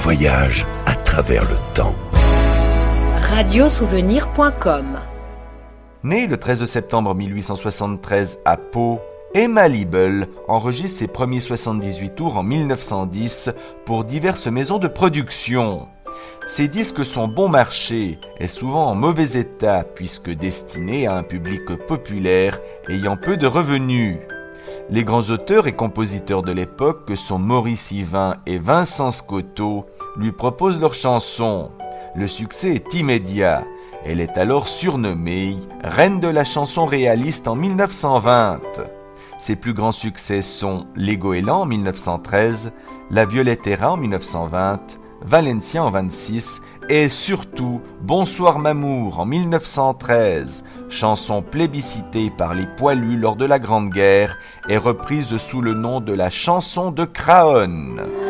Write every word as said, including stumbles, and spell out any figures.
voyage à travers le temps. radiosouvenir point com. Née le treize septembre mille huit cent soixante-treize à Pau, Emma Liebel enregistre ses premiers soixante-dix-huit tours en mille neuf cent dix pour diverses maisons de production. Ses disques sont bon marché et souvent en mauvais état puisque destinés à un public populaire ayant peu de revenus. Les grands auteurs et compositeurs de l'époque que sont Maurice Yvain et Vincent Scotto lui proposent leurs chansons. Le succès est immédiat. Elle est alors surnommée Reine de la chanson réaliste en mille neuf cent vingt. Ses plus grands succès sont Les Goélands en mille neuf cent treize, La Violettera en mille neuf cent vingt, Valencia en vingt-six et surtout Bonsoir Mamour en mille neuf cent treize, chanson plébiscitée par les poilus lors de la Grande Guerre et reprise sous le nom de la chanson de Craonne.